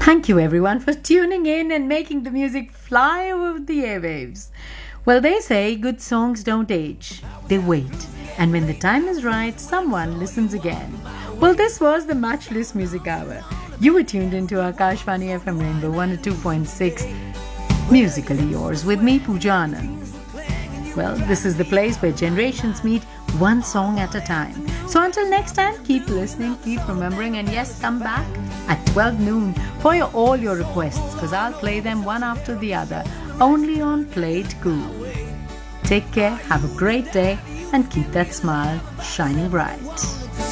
Thank you everyone for tuning in and making the music fly over the airwaves. Well, they say good songs don't age, they wait. And when the time is right, someone listens again. Well, this was the Matchless Music Hour. You were tuned into Akashvani FM Rainbow 102.6, musically yours, with me, Pooja Anand. Well, this is the place where generations meet one song at a time. So until next time, keep listening, keep remembering, and yes, come back at 12 noon for all your requests, because I'll play them one after the other, only on Play It Cool. Take care, have a great day, and keep that smile shining bright.